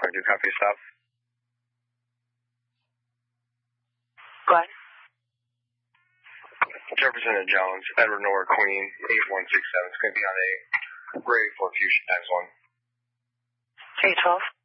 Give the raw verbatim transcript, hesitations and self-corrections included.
I do copy stop. Go ahead. Jefferson and Jones, Edward Nora Queen, eight one six seven. It's going to be on a gray for Fusion times one. eight twelve.